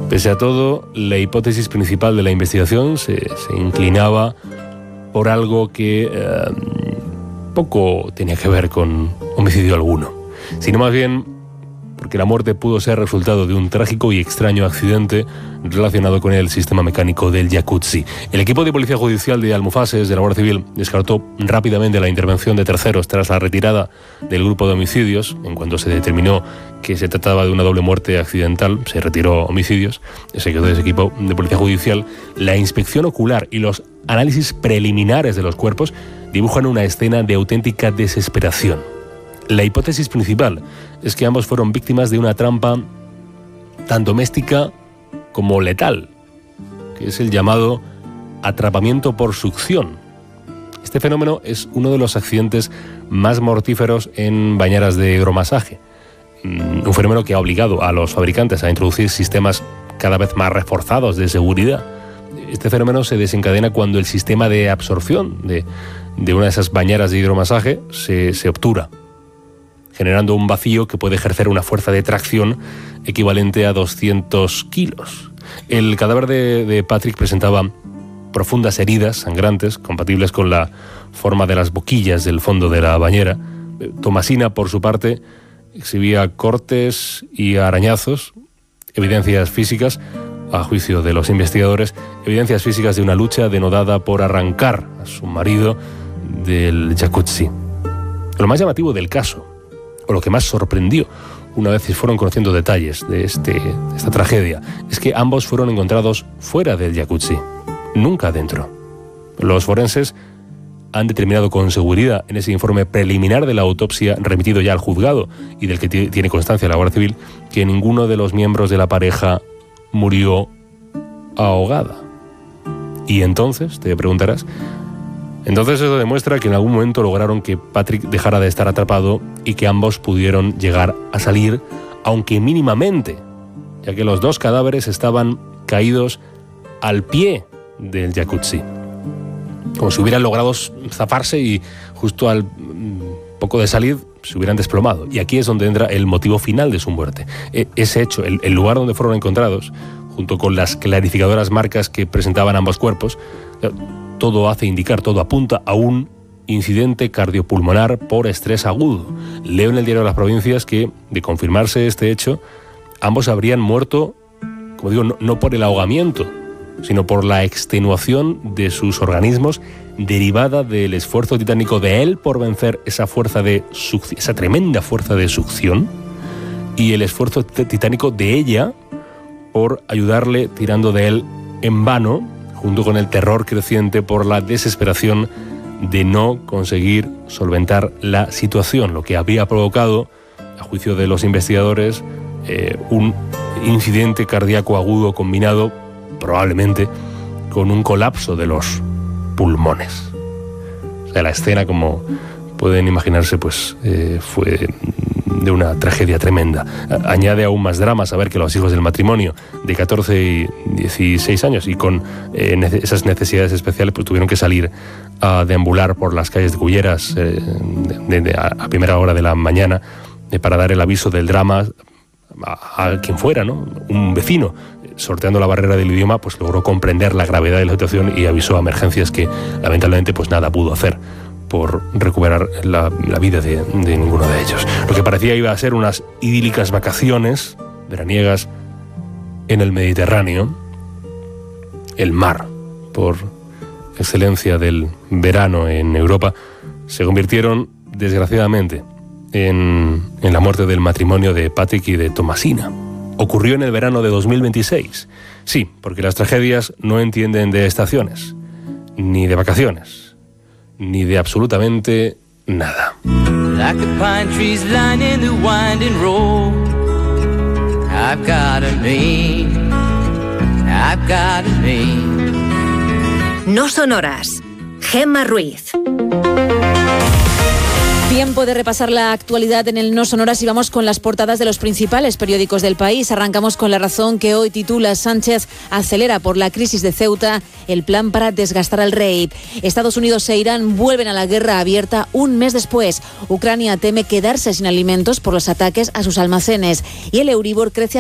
Pese a todo, la hipótesis principal de la investigación se inclinaba por algo que poco tenía que ver con homicidio alguno, sino más bien porque la muerte pudo ser resultado de un trágico y extraño accidente relacionado con el sistema mecánico del jacuzzi. El equipo de policía judicial de Almufases, de la Guardia Civil, descartó rápidamente la intervención de terceros tras la retirada del grupo de homicidios. En cuanto se determinó que se trataba de una doble muerte accidental, se retiró homicidios, se quedó ese equipo de policía judicial. La inspección ocular y los análisis preliminares de los cuerpos dibujan una escena de auténtica desesperación. La hipótesis principal es que ambos fueron víctimas de una trampa tan doméstica como letal, que es el llamado atrapamiento por succión. Este fenómeno es uno de los accidentes más mortíferos en bañeras de hidromasaje. Un fenómeno que ha obligado a los fabricantes a introducir sistemas cada vez más reforzados de seguridad. Este fenómeno se desencadena cuando el sistema de absorción de una de esas bañeras de hidromasaje se obtura, generando un vacío que puede ejercer una fuerza de tracción equivalente a 200 kilos. El cadáver de Patrick presentaba profundas heridas sangrantes, compatibles con la forma de las boquillas del fondo de la bañera. Tomasina, por su parte, exhibía cortes y arañazos, evidencias físicas, a juicio de los investigadores, evidencias físicas de una lucha denodada por arrancar a su marido del jacuzzi. Lo más llamativo del caso, o lo que más sorprendió una vez se fueron conociendo detalles de esta tragedia, es que ambos fueron encontrados fuera del jacuzzi, nunca dentro. Los forenses han determinado con seguridad en ese informe preliminar de la autopsia remitido ya al juzgado y del que tiene constancia la Guardia Civil, que ninguno de los miembros de la pareja murió ahogada. Y entonces, te preguntarás, entonces eso demuestra que en algún momento lograron que Patrick dejara de estar atrapado y que ambos pudieron llegar a salir, aunque mínimamente, ya que los dos cadáveres estaban caídos al pie del jacuzzi, como si hubieran logrado zafarse y justo al poco de salir se hubieran desplomado. Y aquí es donde entra el motivo final de su muerte. Ese hecho, el lugar donde fueron encontrados, junto con las clarificadoras marcas que presentaban ambos cuerpos, todo hace indicar, todo apunta a un incidente cardiopulmonar por estrés agudo. Leo en el diario de las Provincias que, de confirmarse este hecho, ambos habrían muerto, como digo, no por el ahogamiento, sino por la extenuación de sus organismos derivada del esfuerzo titánico de él por vencer esa tremenda fuerza de succión, y el esfuerzo titánico de ella por ayudarle tirando de él en vano, junto con el terror creciente por la desesperación de no conseguir solventar la situación, lo que había provocado, a juicio de los investigadores, un incidente cardíaco agudo combinado probablemente con un colapso de los pulmones. O sea, la escena, como pueden imaginarse, pues fue de una tragedia tremenda. Añade aún más drama saber que los hijos del matrimonio de 14 y 16 años y con esas necesidades especiales, pues tuvieron que salir a deambular por las calles de Culleras a primera hora de la mañana para dar el aviso del drama a quien fuera, ¿no? Un vecino, sorteando la barrera del idioma, pues logró comprender la gravedad de la situación y avisó a emergencias que lamentablemente pues nada pudo hacer por recuperar la vida de ninguno de ellos. Lo que parecía iba a ser unas idílicas vacaciones veraniegas en el Mediterráneo, el mar, por excelencia del verano en Europa, se convirtieron, desgraciadamente, en la muerte del matrimonio de Patrick y de Tomasina. Ocurrió en el verano de 2026. Sí, porque las tragedias no entienden de estaciones, ni de vacaciones, ni de absolutamente nada. Like the pine trees lining the winding road, I've got a name, I've got a name. No son horas. Gemma Ruiz. Tiempo de repasar la actualidad en el No Son Horas y vamos con las portadas de los principales periódicos del país. Arrancamos con La Razón, que hoy titula: Sánchez acelera por la crisis de Ceuta el plan para desgastar al rey. Estados Unidos e Irán vuelven a la guerra abierta un mes después. Ucrania teme quedarse sin alimentos por los ataques a sus almacenes y el Euribor crece